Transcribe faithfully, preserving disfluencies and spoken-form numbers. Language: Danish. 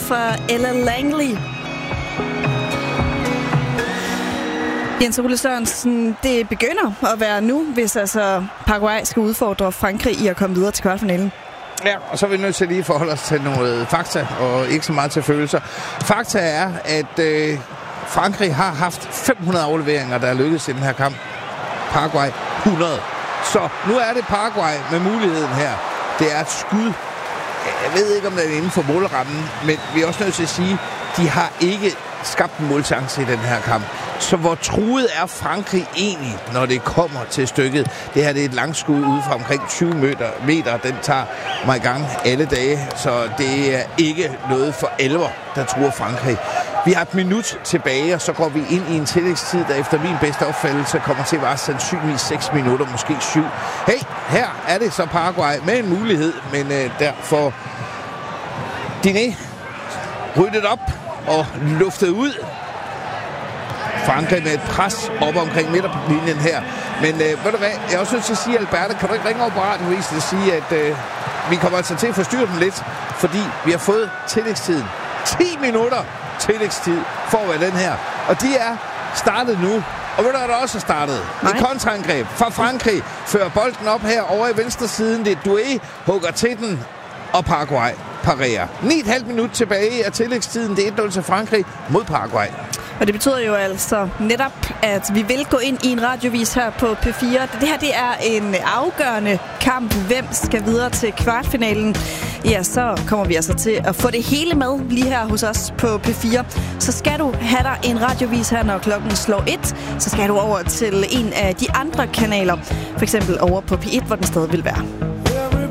fra Ella Langley. Jens Ole Sørensen, det begynder at være nu, hvis altså Paraguay skal udfordre Frankrig i at komme videre til kvartfinalen. Ja, og så er vi nødt til lige at forholde os til noget fakta, og ikke så meget til følelser. Fakta er, at øh, Frankrig har haft fem hundrede afleveringer, der er lykkedes i den her kamp. Paraguay hundrede. Så nu er det Paraguay med muligheden her. Det er et skud. Jeg ved ikke, om det er inden for målrammen, men vi er også nødt til at sige, at de har ikke skabt en målchance i den her kamp. Så hvor truet er Frankrig egentlig, når det kommer til stykket? Det her det er et langskud ude fra omkring tyve meter. meter. Den tager mig i gang alle dage, så det er ikke noget for elver, der truer Frankrig. Vi har et minut tilbage, og så går vi ind i en tillægstid, der efter min bedste opfattelse kommer til at være sandsynligvis seks minutter, måske syv. Hey, her er det så Paraguay med en mulighed, men øh, derfor Diné ryddet op og luftet ud. Frankrig med et pres op omkring midterlinjen her. Men øh, ved du hvad, jeg er også nødt til at sige, Alberte, kan du ikke ringe over på radioavisen og sige, at øh, vi kommer altså til at forstyrre dem lidt, fordi vi har fået tillægstiden. ti minutter tillægstid for at være den her. Og de er startet nu. Og ved du, hvad der også er startet? Nej. Et kontraangreb fra Frankrig fører bolden op her over i venstre siden. Det er Doué, hugger til den, og Paraguay parerer. ni komma fem minut tilbage af tillægstiden. Det er et nul til Frankrig mod Paraguay. Og det betyder jo altså netop, at vi vil gå ind i en radiovis her på P fire. Det her det er en afgørende kamp. Hvem skal videre til kvartfinalen? Ja, så kommer vi altså til at få det hele med lige her hos os på P fire. Så skal du have dig en radiovis her, når klokken slår et. Så skal du over til en af de andre kanaler. For eksempel over på P et, hvor den stadig vil være.